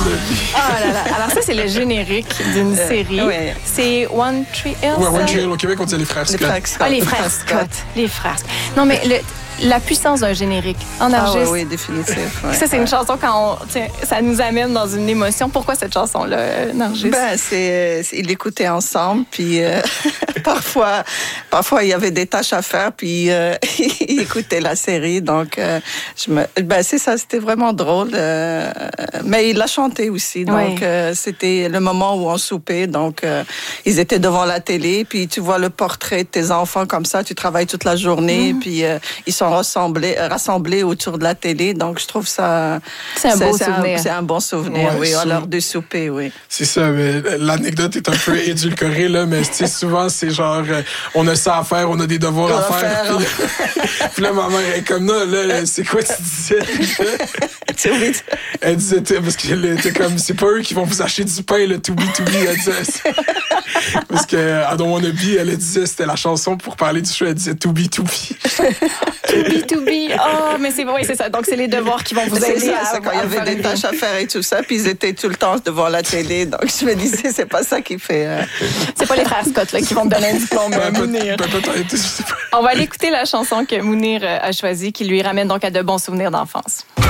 de vie. Oh là là. Alors ça, c'est le générique d'une série. Ouais. C'est One Tree Hill. Ouais, ça? One Tree Hill, au Québec, on dit les frères Scott. Ah, les frères Scott. Les frères Scott. Non, mais la puissance d'un générique en enregistre. Oui, définitif. Ouais. Ça, c'est une chanson quand ça nous amène dans une émotion. Pourquoi cette chanson-là, Nargis? Ils l'écoutaient ensemble, puis parfois, il y avait des tâches à faire, puis ils écoutaient la série. Donc, c'est ça, c'était vraiment drôle. Mais il l'a chanté aussi. Donc, c'était le moment où on soupait. Donc, ils étaient devant la télé, puis tu vois le portrait de tes enfants comme ça. Tu travailles toute la journée, puis ils sont rassemblés autour de la télé. Donc, je trouve ça... C'est un beau souvenir. C'est un bon souvenir, Ouais, oui, à ça. l'heure de souper, oui. C'est ça, mais l'anecdote est un peu édulcorée, là, mais souvent, c'est genre, on a ça à faire, on a des devoirs à faire. Puis là, ma mère est comme, non, là, c'est quoi tu disais? Elle disait, parce qu'elle était comme, c'est pas eux qui vont vous acheter du pain, le to be, elle disait. Parce que I Don't Wanna Be, elle disait, c'était la chanson pour parler du show, elle disait to be. To be. Oh, mais c'est ça. Donc, c'est les devoirs qui vont vous aider à quand il y avait des tâches à faire et tout ça, puis ils étaient tout le temps devant la télé. Donc, je me disais, c'est pas ça qui fait... C'est pas les frères Scott là, qui vont te donner un diplôme, Mounir. Peut-être, je sais pas. On va aller écouter la chanson que Mounir a choisie, qui lui ramène donc à de bons souvenirs d'enfance.